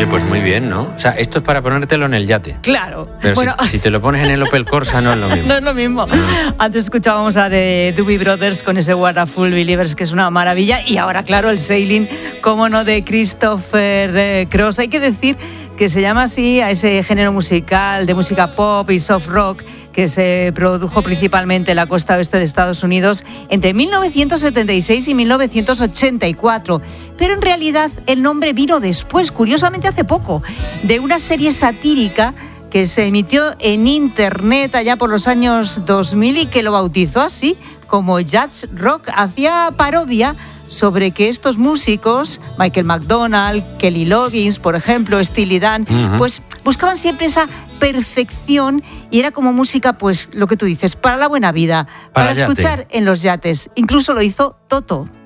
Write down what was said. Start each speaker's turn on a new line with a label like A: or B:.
A: Oye, pues muy bien, ¿no? O sea, esto es para ponértelo en el yate.
B: Claro.
A: Pero bueno, si te lo pones en el Opel Corsa no es lo mismo.
B: No es lo mismo. Antes escuchábamos a The Doobie Brothers con ese What a Fool Believers, que es una maravilla. Y ahora, claro, el Sailing, cómo no, de Christopher Cross. Hay que decir que se llama así a ese género musical de música pop y soft rock que se produjo principalmente en la costa oeste de Estados Unidos entre 1976 y 1984. Pero en realidad el nombre vino después, curiosamente hace poco, de una serie satírica que se emitió en internet allá por los años 2000 y que lo bautizó así como Jazz Rock. Hacía parodia sobre que estos músicos, Michael McDonald, Kelly Loggins, por ejemplo, Steely Dan, pues buscaban siempre esa perfección y era como música, pues lo que tú dices, para la buena vida, para escuchar en los yates. Incluso lo hizo Toto.